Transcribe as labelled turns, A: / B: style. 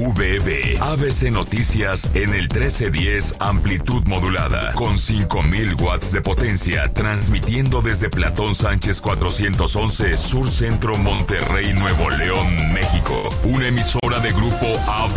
A: XHVB, ABC Noticias en el 1310 amplitud modulada, con 5000 watts de potencia, transmitiendo desde Platón Sánchez 411, Sur Centro, Monterrey, Nuevo León, México. Una emisora de Grupo AB